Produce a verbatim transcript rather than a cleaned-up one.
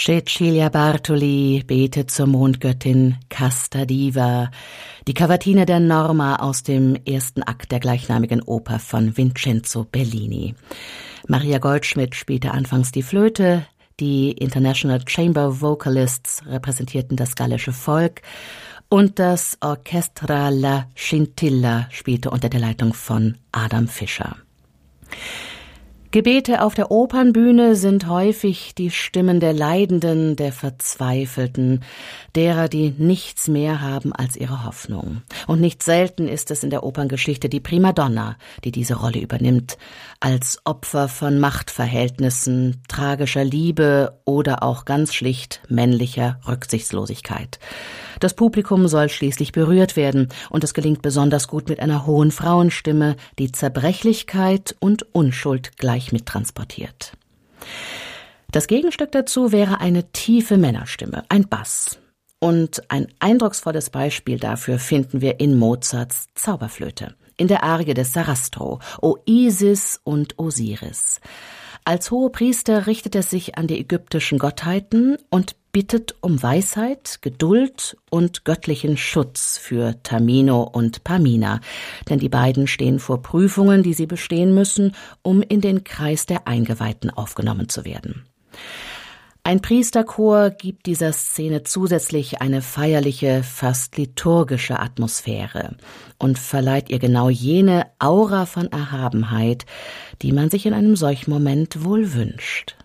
Cecilia Bartoli betet zur Mondgöttin Casta Diva, die Cavatine der Norma aus dem ersten Akt der gleichnamigen Oper von Vincenzo Bellini. Maria Goldschmidt spielte anfangs die Flöte, die International Chamber Vocalists repräsentierten das gallische Volk und das Orchestra La Scintilla spielte unter der Leitung von Adam Fischer. Gebete auf der Opernbühne sind häufig die Stimmen der Leidenden, der Verzweifelten, derer, die nichts mehr haben als ihre Hoffnung. Und nicht selten ist es in der Operngeschichte die Primadonna, die diese Rolle übernimmt, als Opfer von Machtverhältnissen, tragischer Liebe oder auch ganz schlicht männlicher Rücksichtslosigkeit. Das Publikum soll schließlich berührt werden, und es gelingt besonders gut mit einer hohen Frauenstimme, die Zerbrechlichkeit und Unschuld gleich mittransportiert. Das Gegenstück dazu wäre eine tiefe Männerstimme, ein Bass. Und ein eindrucksvolles Beispiel dafür finden wir in Mozarts Zauberflöte, in der Arie des Sarastro, O Isis und Osiris. Als Hohepriester richtet er sich an die ägyptischen Gottheiten und bittet um Weisheit, Geduld und göttlichen Schutz für Tamino und Pamina, denn die beiden stehen vor Prüfungen, die sie bestehen müssen, um in den Kreis der Eingeweihten aufgenommen zu werden. Ein Priesterchor gibt dieser Szene zusätzlich eine feierliche, fast liturgische Atmosphäre und verleiht ihr genau jene Aura von Erhabenheit, die man sich in einem solchen Moment wohl wünscht.